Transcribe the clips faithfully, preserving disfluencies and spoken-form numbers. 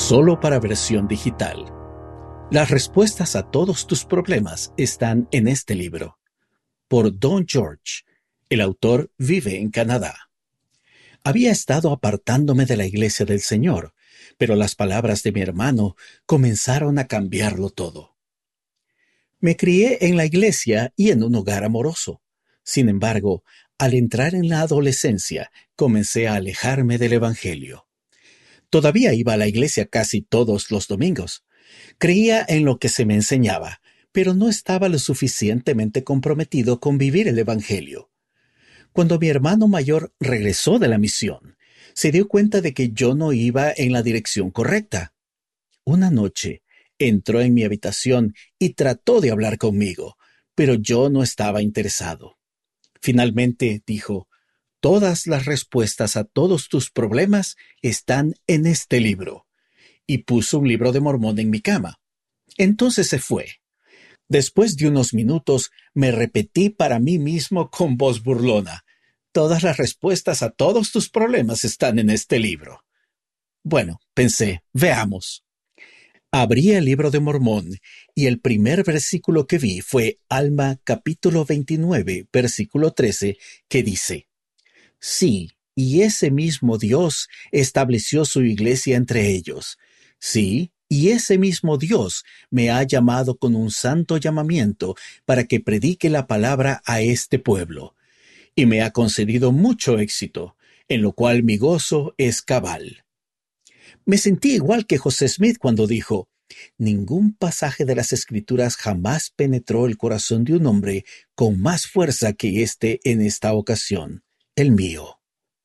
solo para versión digital. Las respuestas a todos tus problemas están en este libro. Por Don George. El autor vive en Canadá. Había estado apartándome de la iglesia del Señor, pero las palabras de mi hermano comenzaron a cambiarlo todo. Me crié en la iglesia y en un hogar amoroso. Sin embargo, al entrar en la adolescencia, comencé a alejarme del Evangelio. Todavía iba a la iglesia casi todos los domingos. Creía en lo que se me enseñaba, pero no estaba lo suficientemente comprometido con vivir el Evangelio. Cuando mi hermano mayor regresó de la misión, se dio cuenta de que yo no iba en la dirección correcta. Una noche, entró en mi habitación y trató de hablar conmigo, pero yo no estaba interesado. Finalmente dijo: «Todas las respuestas a todos tus problemas están en este libro», y puso un libro de Mormón en mi cama. Entonces se fue. Después de unos minutos, me repetí para mí mismo con voz burlona: «Todas las respuestas a todos tus problemas están en este libro». Bueno, pensé, veamos. Abrí el libro de Mormón y el primer versículo que vi fue Alma capítulo veintinueve, versículo trece, que dice: «Sí, y ese mismo Dios estableció su iglesia entre ellos. Sí, y ese mismo Dios me ha llamado con un santo llamamiento para que predique la palabra a este pueblo. Y me ha concedido mucho éxito, en lo cual mi gozo es cabal». Me sentí igual que José Smith cuando dijo: «Ningún pasaje de las Escrituras jamás penetró el corazón de un hombre con más fuerza que este en esta ocasión, el mío».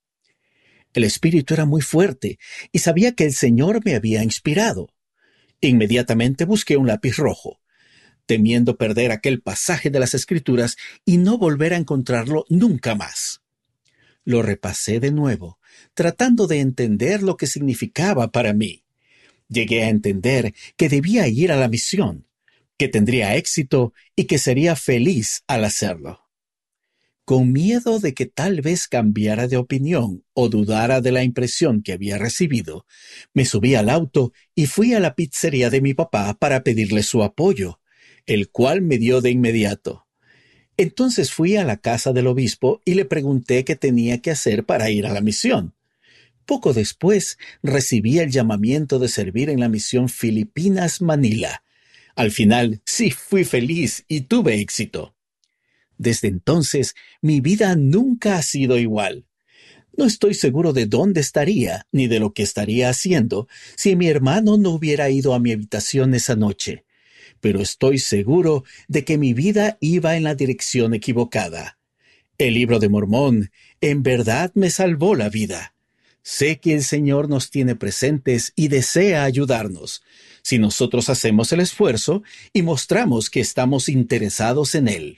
El espíritu era muy fuerte y sabía que el Señor me había inspirado. Inmediatamente busqué un lápiz rojo, temiendo perder aquel pasaje de las Escrituras y no volver a encontrarlo nunca más. Lo repasé de nuevo, tratando de entender lo que significaba para mí. Llegué a entender que debía ir a la misión, que tendría éxito y que sería feliz al hacerlo. Con miedo de que tal vez cambiara de opinión o dudara de la impresión que había recibido, me subí al auto y fui a la pizzería de mi papá para pedirle su apoyo, el cual me dio de inmediato. Entonces fui a la casa del obispo y le pregunté qué tenía que hacer para ir a la misión. Poco después recibí el llamamiento de servir en la misión Filipinas, Manila. Al final sí fui feliz y tuve éxito. Desde entonces mi vida nunca ha sido igual. No estoy seguro de dónde estaría ni de lo que estaría haciendo si mi hermano no hubiera ido a mi habitación esa noche. Pero estoy seguro de que mi vida iba en la dirección equivocada. El libro de Mormón en verdad me salvó la vida. Sé que el Señor nos tiene presentes y desea ayudarnos, si nosotros hacemos el esfuerzo y mostramos que estamos interesados en Él.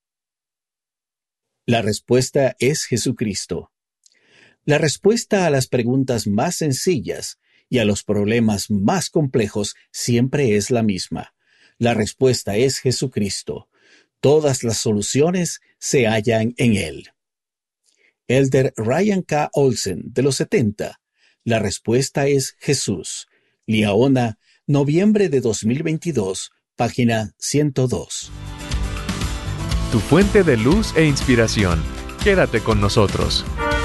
La respuesta es Jesucristo. La respuesta a las preguntas más sencillas y a los problemas más complejos siempre es la misma. La respuesta es Jesucristo. Todas las soluciones se hallan en Él. Elder Ryan K. Olsen, de los setenta. La respuesta es Jesús. Liaona, noviembre de dos mil veintidós, página ciento dos. Tu fuente de luz e inspiración. Quédate con nosotros.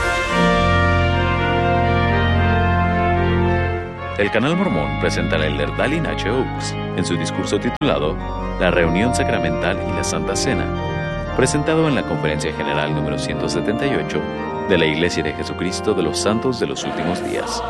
El Canal Mormón presenta al Elder Dallin H. Oaks en su discurso titulado La Reunión Sacramental y la Santa Cena, presentado en la Conferencia General número ciento setenta y ocho de la Iglesia de Jesucristo de los Santos de los Últimos Días.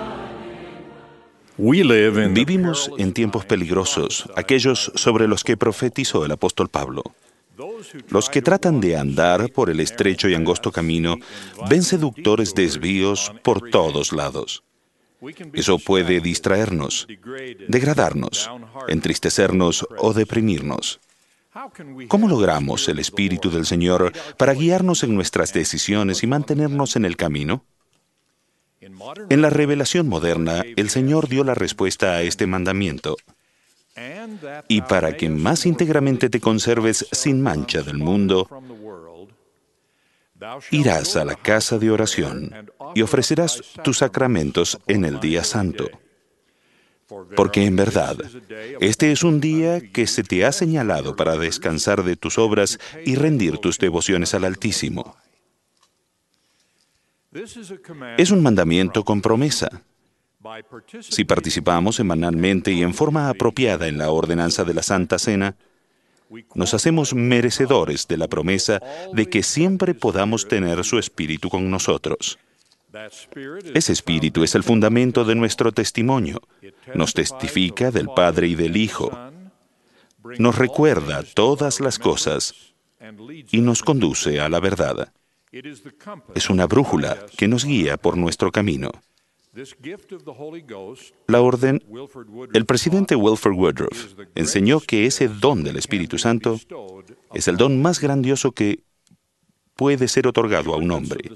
Vivimos en tiempos peligrosos, aquellos sobre los que profetizó el apóstol Pablo. Los que tratan de andar por el estrecho y angosto camino ven seductores desvíos por todos lados. Eso puede distraernos, degradarnos, entristecernos o deprimirnos. ¿Cómo logramos el Espíritu del Señor para guiarnos en nuestras decisiones y mantenernos en el camino? En la revelación moderna, el Señor dio la respuesta a este mandamiento. Y para que más íntegramente te conserves sin mancha del mundo, irás a la casa de oración y ofrecerás tus sacramentos en el día santo. Porque en verdad, este es un día que se te ha señalado para descansar de tus obras y rendir tus devociones al Altísimo. Es un mandamiento con promesa. Si participamos semanalmente y en forma apropiada en la ordenanza de la Santa Cena, nos hacemos merecedores de la promesa de que siempre podamos tener su Espíritu con nosotros. Ese Espíritu es el fundamento de nuestro testimonio. Nos testifica del Padre y del Hijo. Nos recuerda todas las cosas y nos conduce a la verdad. Es una brújula que nos guía por nuestro camino. La orden, el presidente Wilford Woodruff enseñó que ese don del Espíritu Santo es el don más grandioso que puede ser otorgado a un hombre.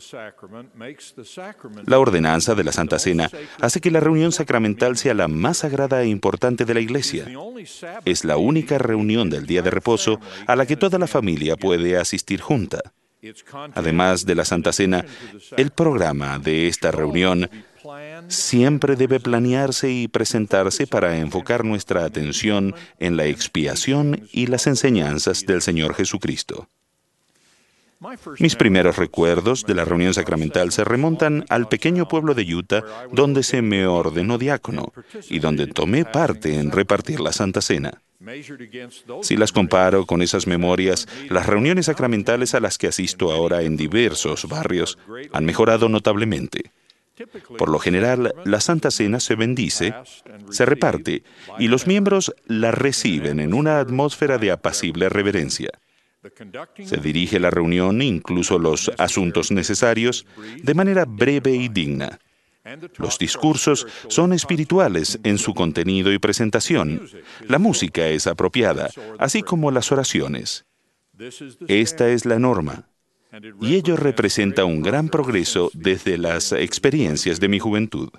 La ordenanza de la Santa Cena hace que la reunión sacramental sea la más sagrada e importante de la Iglesia. Es la única reunión del día de reposo a la que toda la familia puede asistir junta. Además de la Santa Cena, el programa de esta reunión siempre debe planearse y presentarse para enfocar nuestra atención en la expiación y las enseñanzas del Señor Jesucristo. Mis primeros recuerdos de la reunión sacramental se remontan al pequeño pueblo de Utah donde se me ordenó diácono y donde tomé parte en repartir la Santa Cena. Si las comparo con esas memorias, las reuniones sacramentales a las que asisto ahora en diversos barrios han mejorado notablemente. Por lo general, la Santa Cena se bendice, se reparte y los miembros la reciben en una atmósfera de apacible reverencia. Se dirige la reunión, incluso los asuntos necesarios, de manera breve y digna. Los discursos son espirituales en su contenido y presentación. La música es apropiada, así como las oraciones. Esta es la norma, y ello representa un gran progreso desde las experiencias de mi juventud.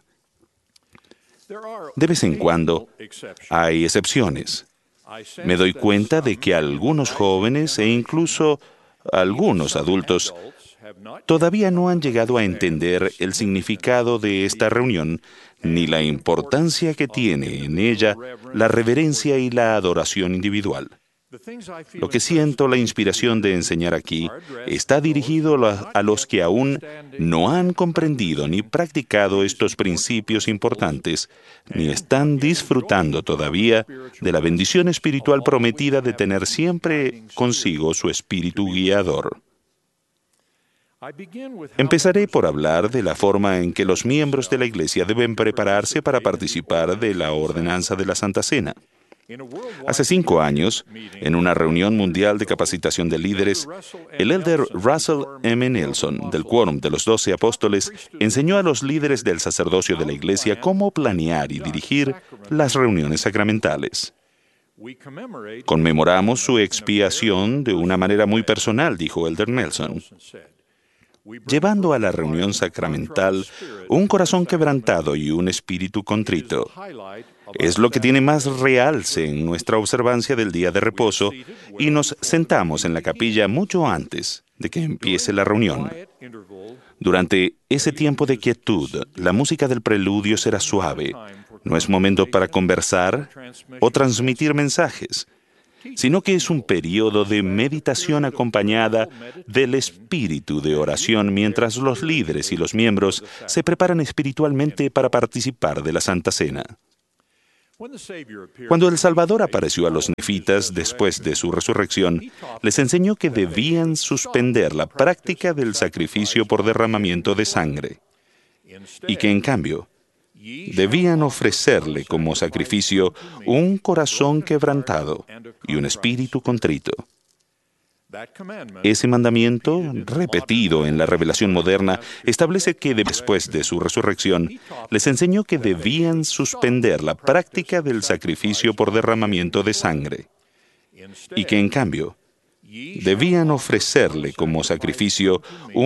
De vez en cuando hay excepciones. Me doy cuenta de que algunos jóvenes e incluso algunos adultos todavía no han llegado a entender el significado de esta reunión ni la importancia que tiene en ella la reverencia y la adoración individual. Lo que siento la inspiración de enseñar aquí está dirigido a los que aún no han comprendido ni practicado estos principios importantes, ni están disfrutando todavía de la bendición espiritual prometida de tener siempre consigo su espíritu guiador. Empezaré por hablar de la forma en que los miembros de la Iglesia deben prepararse para participar de la ordenanza de la Santa Cena. Hace cinco años, en una reunión mundial de capacitación de líderes, el elder Russell M. Nelson, del Quórum de los Doce Apóstoles, enseñó a los líderes del sacerdocio de la Iglesia cómo planear y dirigir las reuniones sacramentales. Conmemoramos su expiación de una manera muy personal, dijo elder Nelson, llevando a la reunión sacramental un corazón quebrantado y un espíritu contrito. Es lo que tiene más realce en nuestra observancia del día de reposo y nos sentamos en la capilla mucho antes de que empiece la reunión. Durante ese tiempo de quietud, la música del preludio será suave. No es momento para conversar o transmitir mensajes, sino que es un periodo de meditación acompañada del espíritu de oración mientras los líderes y los miembros se preparan espiritualmente para participar de la Santa Cena. Cuando el Salvador apareció a los nefitas después de su resurrección, les enseñó que debían suspender la práctica del sacrificio por derramamiento de sangre y que, en cambio, debían ofrecerle como sacrificio un corazón quebrantado y un espíritu contrito. Ese mandamiento, repetido en la revelación moderna, establece que después de su resurrección, les enseñó que debían suspender la práctica del sacrificio por derramamiento de sangre y que, en cambio, debían ofrecerle como sacrificio un